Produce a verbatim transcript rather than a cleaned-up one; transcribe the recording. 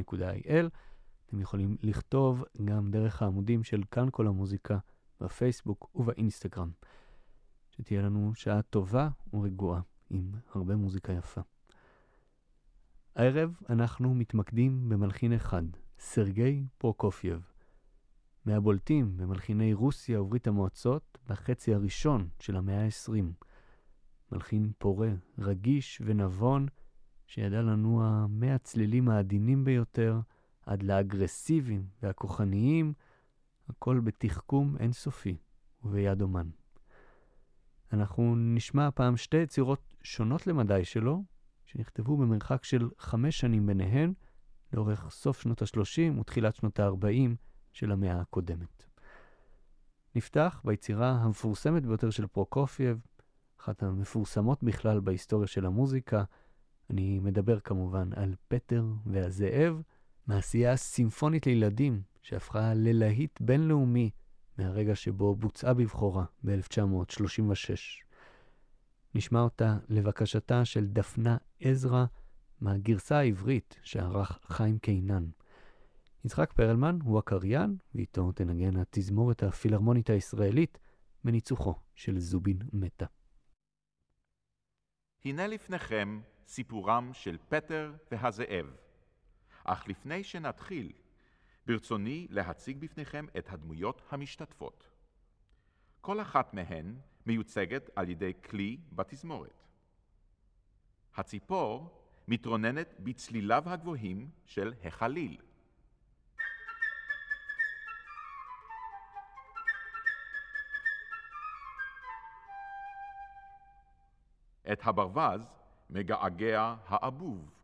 נקודה איי אל. אתם יכולים לכתוב גם דרך העמודים של כאן כל המוזיקה בפייסבוק ובאינסטגרם. שתהיה לנו שעה טובה ורגועה עם הרבה מוזיקה יפה. הערב אנחנו מתמקדים במלחין אחד, סרגי פרוקופייב. מהבולטים במלחיני רוסיה וברית המועצות בחצי הראשון של המאה ה-עשרים. מלחין פורה, רגיש ונבון, שידע לנוע מהצלילים העדינים ביותר עד לאגרסיביים והכוחניים, הכל בתחכום אינסופי וביד אומן. אנחנו נשמע פעם שתי יצירות שונות למדי שלו, שנכתבו במרחק של חמש שנים ביניהן, לאורך סוף שנות ה-שלושים ותחילת שנות ה-ארבעים של המאה הקודמת. נפתח ביצירה המפורסמת ביותר של פרוקופייב, אחת המפורסמות בכלל בהיסטוריה של המוזיקה. אני מדבר כמובן על פטר והזאב, מעשייה סימפונית לילדים שהפכה ללהיט בינלאומי מהרגע שבו בוצעה בבחורה ב-אלף תשע מאות שלושים ושש. נשמע אותה לבקשתה של דפנה עזרא מהגרסה העברית שערך חיים קינן. יצחק פרלמן הוא הקריין, ואיתו תנגן התזמורת הפילהרמונית הישראלית בניצוחו של זובין מטה. הנה לפניכם סיפורם של פטר והזאב. אך לפני שנתחיל, ברצוני להציג בפניכם את הדמויות המשתתפות. כל אחת מהן מיוצגת על ידי כלי בתזמורת. הציפור מתרוננת בצליליו הגבוהים של החליל. את הברווז מגעגע האבוב.